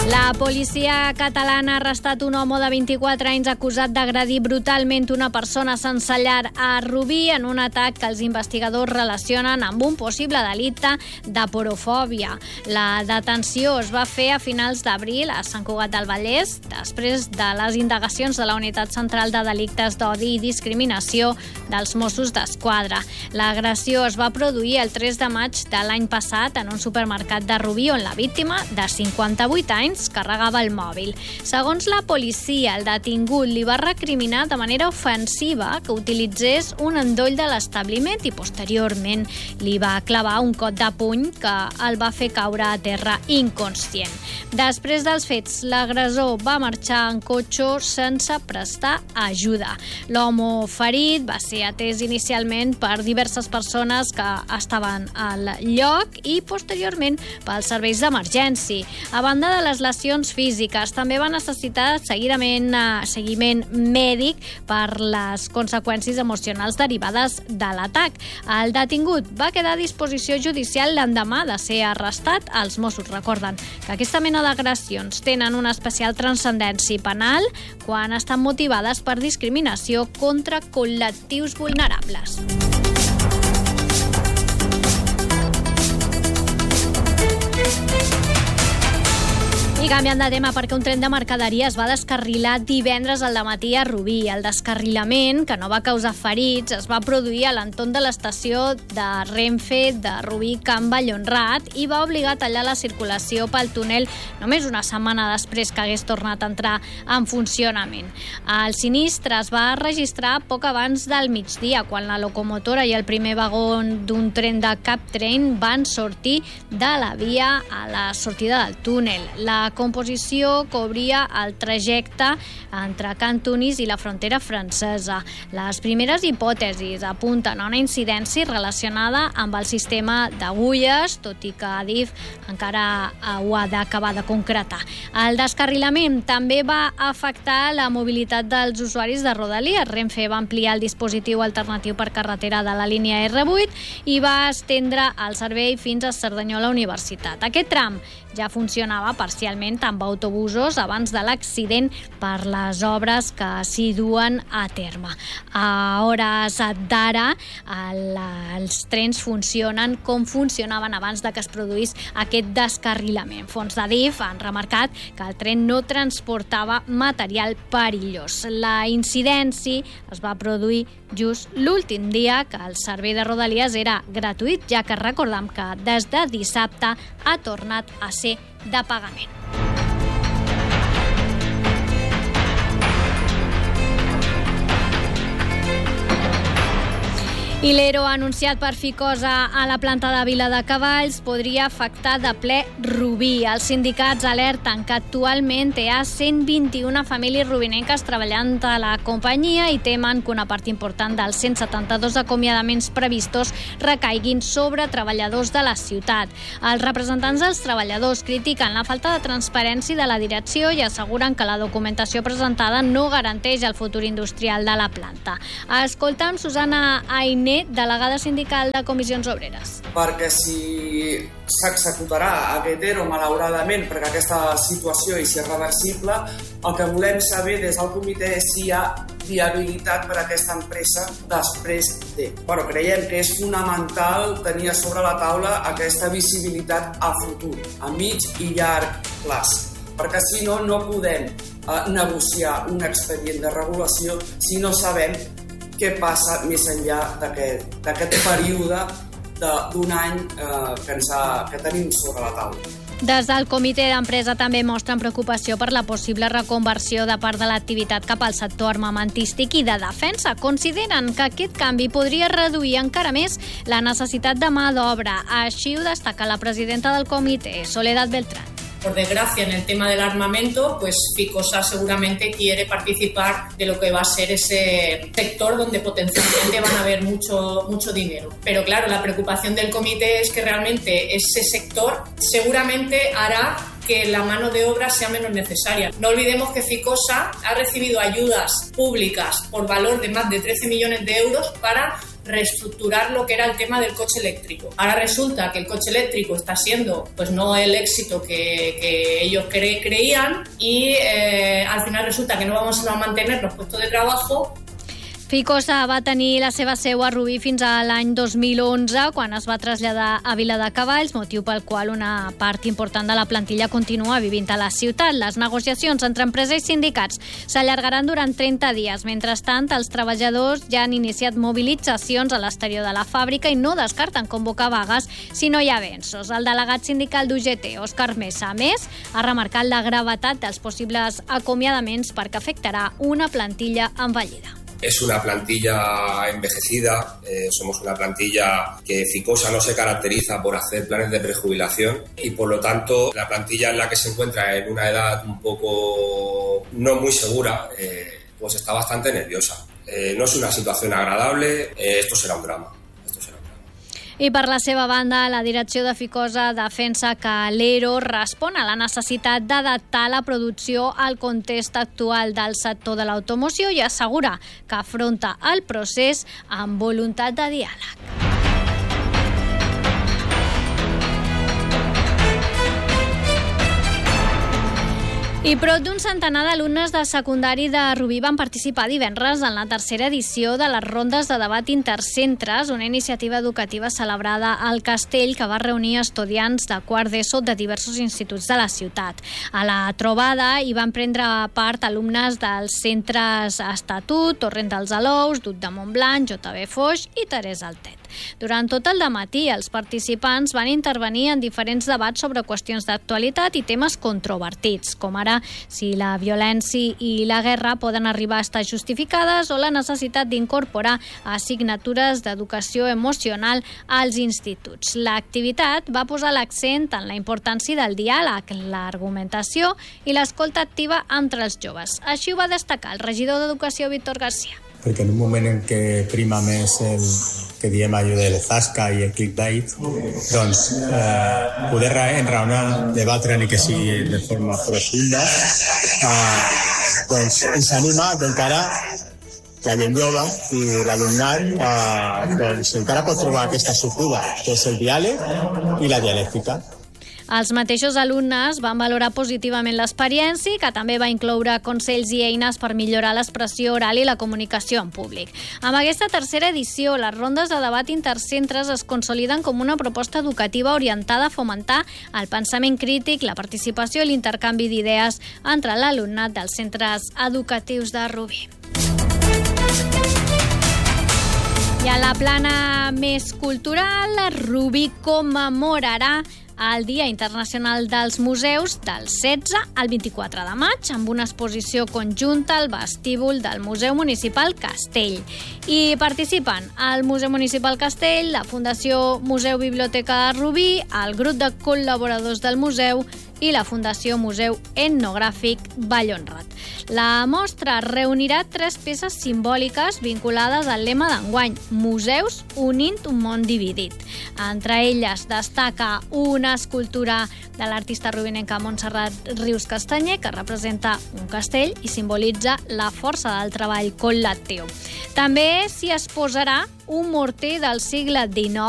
La policia catalana ha arrestat un home de 24 anys acusat d'agredir brutalment una persona sense llar a Rubí en un atac que els investigadors relacionen amb un possible delicte de porofòbia. La detenció es va fer a finals d'abril a Sant Cugat del Vallès, després de les indagacions de la Unitat Central de Delictes d'Odi i Discriminació dels Mossos d'Esquadra. L'agressió es va produir el 3 de maig de l'any passat en un supermercat de Rubí on la víctima, de 58 anys, carregava el mòbil. Segons la policia, el detingut li va recriminar de manera ofensiva que utilitzés un endoll de l'establiment i posteriorment li va clavar un cop de puny que el va fer caure a terra inconscient. Després dels fets, l'agressor va marxar en cotxe sense prestar ajuda. L'home ferit va ser atès inicialment per diverses persones que estaven al lloc i posteriorment pels serveis d'emergència. A banda de les lesions físiques, també va necessitar seguiment mèdic per les conseqüències emocionals derivades de l'atac. El detingut va quedar a disposició judicial l'endemà de ser arrestat. Els Mossos recorden que aquesta mena d'agressions tenen una especial transcendència penal quan estan motivades per discriminació contra col·lectius vulnerables. I canviant de tema perquè un tren de mercaderies va descarrilar divendres al dematí a Rubí. El descarrilament, que no va causar ferits, es va produir a l'entorn de l'estació de Renfe de Rubí Can Vallhonrat i va obligar a tallar la circulació pel túnel només una setmana després que hagués tornat a entrar en funcionament. El sinistre es va registrar poc abans del migdia, quan la locomotora i el primer vagó d'un tren de Captrain van sortir de la via a la sortida del túnel. La composició cobria el trajecte entre Cantunis i la frontera francesa. Les primeres hipòtesis apunten a una incidència relacionada amb el sistema d'agulles, tot i que Adif encara ho ha d'acabar de concretar. El descarrilament també va afectar la mobilitat dels usuaris de Rodalies. Renfe va ampliar el dispositiu alternatiu per carretera de la línia R8 i va estendre el servei fins a Cerdanyola Universitat. Aquest tram ja funcionava parcialment amb autobusos abans de l'accident per les obres que s'hi duen a terme. A hores d'ara, els trens funcionen com funcionaven abans de que es produís aquest descarrilament. Fonts d'Adif han remarcat que el tren no transportava material perillós. La incidència es va produir just l'últim dia que el servei de Rodalies era gratuït, ja que recordem que des de dissabte ha tornat a ser de pagament. I l'ERO anunciat per Ficosa a la planta de Viladecavalls podria afectar de ple Rubí. Els sindicats alerten que actualment hi ha 121 famílies rubinenques treballant a la companyia i temen que una part important dels 172 acomiadaments previstos recaiguin sobre treballadors de la ciutat. Els representants dels treballadors critiquen la falta de transparència de la direcció i asseguren que la documentació presentada no garanteix el futur industrial de la planta. Escoltem Susana Ainé, delegada sindical de Comissions Obreres. Perquè si s'executarà aquest ERO, malauradament, perquè aquesta situació és irreversible, el que volem saber des del comitè és si hi ha viabilitat per a aquesta empresa després de. Però creiem que és fonamental tenir a sobre la taula aquesta visibilitat a futur, a mig i llarg plaç, perquè si no, no podem negociar un expedient de regulació si no sabem què passa més enllà d'aquest període d'un any que tenim sobre la taula. Des del comitè d'empresa també mostren preocupació per la possible reconversió de part de l'activitat cap al sector armamentístic i de defensa. Consideren que aquest canvi podria reduir encara més la necessitat de mà d'obra. Així ho destaca la presidenta del comitè, Soledad Beltrán. Por desgracia, en el tema del armamento, pues Ficosa seguramente quiere participar de lo que va a ser ese sector donde potencialmente van a haber mucho dinero. Pero claro, la preocupación del comité es que realmente ese sector seguramente hará que la mano de obra sea menos necesaria. No olvidemos que Ficosa ha recibido ayudas públicas por valor de más de 13 millones de euros para reestructurar lo que era el tema del coche eléctrico. Ahora resulta que el coche eléctrico está siendo pues no el éxito que ellos creían y al final resulta que no vamos a mantener los puestos de trabajo. Ficosa va tenir la seva seu a Rubí fins a l'any 2011, quan es va traslladar a Viladecavalls, motiu pel qual una part important de la plantilla continua vivint a la ciutat. Les negociacions entre empresa i sindicats s'allargaran durant 30 dies. Mentrestant, els treballadors ja han iniciat mobilitzacions a l'exterior de la fàbrica i no descarten convocar vagues si no hi ha avenços. El delegat sindical d'UGT, Òscar Mesa, a més, ha remarcat la gravetat dels possibles acomiadaments perquè afectarà una plantilla envellida. Es una plantilla envejecida, somos una plantilla que Ficosa no se caracteriza por hacer planes de prejubilación y por lo tanto la plantilla en la que se encuentra en una edad un poco no muy segura, pues está bastante nerviosa. No es una situación agradable, esto será un drama. I per la seva banda, la direcció de Ficosa defensa que l'ERO respon a la necessitat d'adaptar la producció al context actual del sector de l'automoció i assegura que afronta el procés amb voluntat de diàleg. I prop d'un centenar d'alumnes de secundari de Rubí van participar divendres en la tercera edició de les rondes de debat intercentres, una iniciativa educativa celebrada al Castell que va reunir estudiants de quart d'ESO de diversos instituts de la ciutat. A la trobada hi van prendre part alumnes dels centres Estatut, Torrent dels Alous, Dut de Montblanc, JB Foix i Teresa Altet. Durant tot el dematí, els participants van intervenir en diferents debats sobre qüestions d'actualitat i temes controvertits, com ara si la violència i la guerra poden arribar a estar justificades o la necessitat d'incorporar assignatures d'educació emocional als instituts. L'activitat va posar l'accent en la importància del diàleg, l'argumentació i l'escolta activa entre els joves. Així ho va destacar el regidor d'Educació, Víctor García. Perquè en un moment en què prima més el que diem allò del zasca i el clickbait, doncs poder enraonar, debatre ni que sigui de forma profunda, doncs ens anima que encara la gent jove i l'alumnat doncs encara pot trobar aquesta sortida, que és el diàleg i la dialèctica. Els mateixos alumnes van valorar positivament l'experiència, que també va incloure consells i eines per millorar l'expressió oral i la comunicació en públic. Amb aquesta tercera edició, les rondes de debat intercentres es consoliden com una proposta educativa orientada a fomentar el pensament crític, la participació i l'intercanvi d'idees entre l'alumnat dels centres educatius de Rubí. I a la plana més cultural, Rubí commemorarà el Dia Internacional dels Museus del 16 al 24 de maig amb una exposició conjunta al vestíbul del Museu Municipal Castell. I participen el Museu Municipal Castell, la Fundació Museu Biblioteca de Rubí, el grup de col·laboradors del museu i la Fundació Museu Etnogràfic Vallhonrat. La mostra reunirà 3 peces simbòliques vinculades al lema d'enguany, Museus unint un món dividit. Entre elles destaca una escultura de l'artista rubinenca Montserrat Rius Castanyer que representa un castell i simbolitza la força del treball col·lectiu. També s'hi exposarà un morter del segle XIX